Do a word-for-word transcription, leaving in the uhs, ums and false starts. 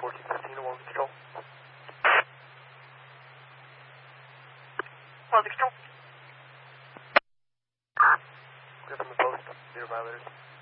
fourteen fifteen, one control. One control. We're from the post, zero violators.